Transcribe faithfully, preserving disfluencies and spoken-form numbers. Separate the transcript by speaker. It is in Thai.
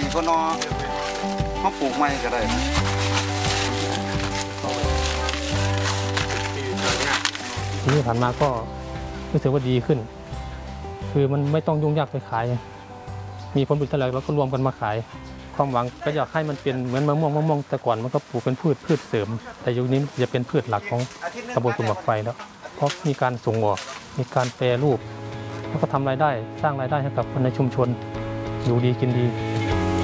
Speaker 1: ก็นอเขาปลูกไม้ก็ได้
Speaker 2: ที่ผ่านมาก็รู้สึกว่าดีขึ้นคือมันไม่ต้องยุ่งยากไปขายมีผลผลิตเท่าไหร่เราก็รวมกันมาขายความหวังก็อยากให้มันเป็นเหมือนมะม่วงมะม่วงแต่ก่อนมันก็ปลูกเป็นพืชพืชเสริมแต่ยุคนี้จะเป็นพืชหลักของตำบลกุมบักไฟแล้วเพราะมีการส่งออกมีการแปรรูปแล้วก็ทำรายได้สร้างรายได้ให้กับคนในชุมชนอยู่ดีกินดี